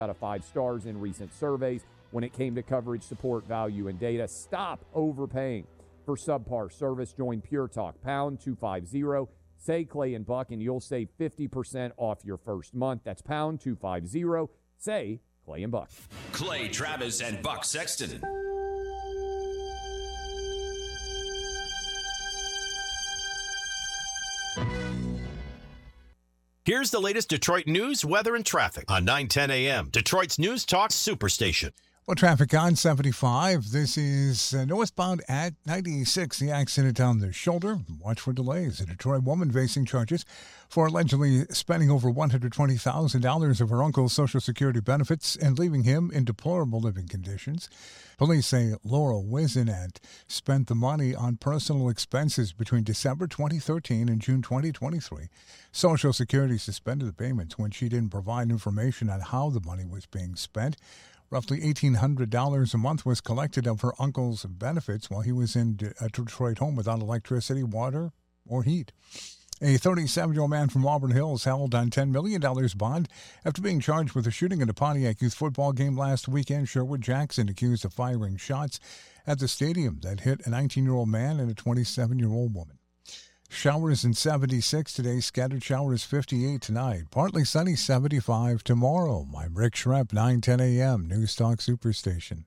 out of 5 stars in recent surveys when it came to coverage, support, value, and data. Stop overpaying for subpar service. Join Pure Talk, pound 250. Say Clay and Buck, and you'll save 50% off your first month. That's pound 250. Say Clay and Buck. Clay Travis and Buck Sexton. Here's the latest Detroit news, weather, and traffic on 9:10 a.m. Detroit's News Talk Superstation. Well, traffic on 75. This is northbound at 96. The accident on the shoulder. Watch for delays. A Detroit woman facing charges for allegedly spending over $120,000 of her uncle's Social Security benefits and leaving him in deplorable living conditions. Police say Laura Wisenant spent the money on personal expenses between December 2013 and June 2023. Social Security suspended the payments when she didn't provide information on how the money was being spent. Roughly $1,800 a month was collected of her uncle's benefits while he was in a Detroit home without electricity, water, or heat. A 37-year-old man from Auburn Hills held on $10 million bond after being charged with a shooting at a Pontiac youth football game last weekend. Sherwood Jackson accused of firing shots at the stadium that hit a 19-year-old man and a 27-year-old woman. Showers in 76 today, scattered showers 58 tonight. Partly sunny 75 tomorrow. I'm Rick Schrepp, 9:10 a.m. News Talk Superstation.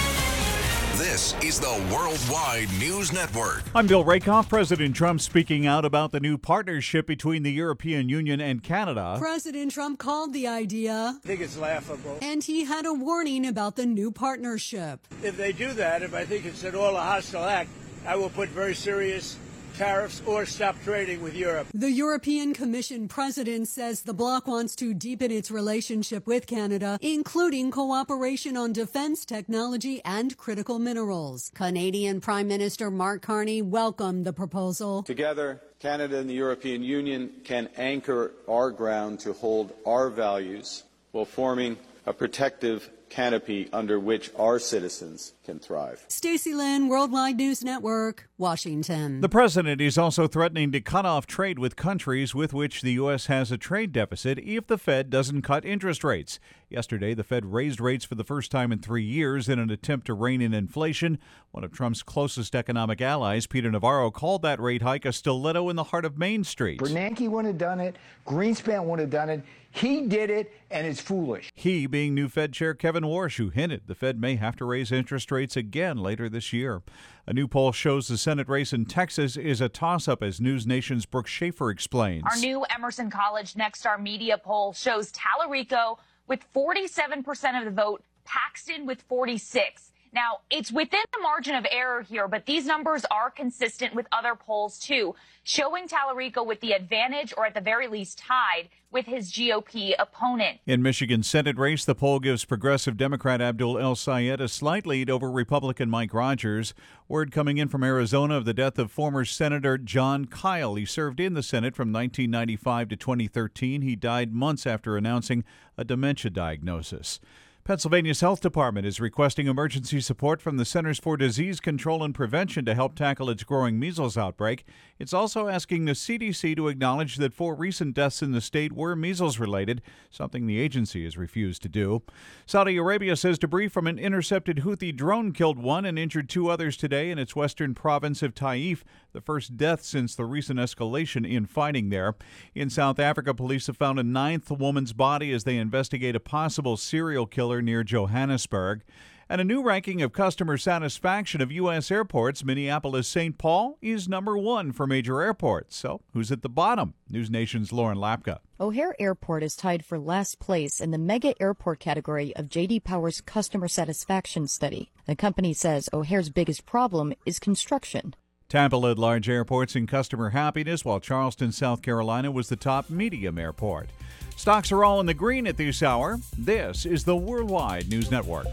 This is the Worldwide News Network. I'm Bill Rakoff. President Trump speaking out about the new partnership between the European Union and Canada. President Trump called the idea. I think it's laughable. And he had a warning about the new partnership. If they do that, if I think it's at all a hostile act, I will put very serious tariffs or stop trading with Europe. The European Commission president says the bloc wants to deepen its relationship with Canada, including cooperation on defense technology and critical minerals. Canadian Prime Minister Mark Carney welcomed the proposal. Together, Canada and the European Union can anchor our ground to hold our values while forming a protective canopy under which our citizens can thrive. Stacey Lynn, Worldwide News Network, Washington. The president is also threatening to cut off trade with countries with which the U.S. has a trade deficit if the Fed doesn't cut interest rates. Yesterday, the Fed raised rates for the first time in 3 years in an attempt to rein in inflation. One of Trump's closest economic allies, Peter Navarro, called that rate hike a stiletto in the heart of Main Street. Bernanke wouldn't have done it. Greenspan wouldn't have done it. He did it, and it's foolish. He being new Fed Chair Kevin Warsh, who hinted the Fed may have to raise interest rates again later this year. A new poll shows the Senate race in Texas is a toss-up, as News Nation's Brooke Schaefer explains. Our new Emerson College Next Star Media poll shows Tallarico with 47% of the vote, Paxton with 46%. Now, it's within the margin of error here, but these numbers are consistent with other polls, too, showing Tallarico with the advantage, or at the very least tied, with his GOP opponent. In Michigan's Senate race, the poll gives progressive Democrat Abdul El Sayed a slight lead over Republican Mike Rogers. Word coming in from Arizona of the death of former Senator John Kyle. He served in the Senate from 1995 to 2013. He died months after announcing a dementia diagnosis. Pennsylvania's health department is requesting emergency support from the Centers for Disease Control and Prevention to help tackle its growing measles outbreak. It's also asking the CDC to acknowledge that 4 recent deaths in the state were measles-related, something the agency has refused to do. Saudi Arabia says debris from an intercepted Houthi drone killed 1 and injured 2 others today in its western province of Taif, the first death since the recent escalation in fighting there. In South Africa, police have found a 9th woman's body as they investigate a possible serial killer near Johannesburg. And a new ranking of customer satisfaction of U.S. airports, Minneapolis-St. Paul is number 1 for major airports. So who's at the bottom? News Nation's Lauren Lapka. O'Hare Airport is tied for last place in the mega airport category of J.D. Power's customer satisfaction study. The company says O'Hare's biggest problem is construction. Tampa led large airports in customer happiness, while Charleston, South Carolina was the top medium airport. Stocks are all in the green at this hour. This is the Worldwide News Network.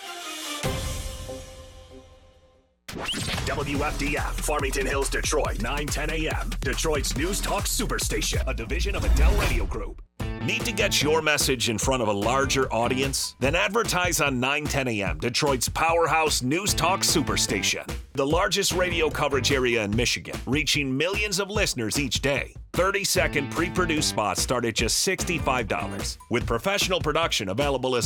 WFDF, Farmington Hills, Detroit, 9:10 a.m. Detroit's News Talk Superstation, a division of Adele Radio Group. Need to get your message in front of a larger audience? Then advertise on 9:10 a.m., Detroit's powerhouse News Talk Superstation. The largest radio coverage area in Michigan, reaching millions of listeners each day. 30-second pre-produced spots start at just $65. With professional production available as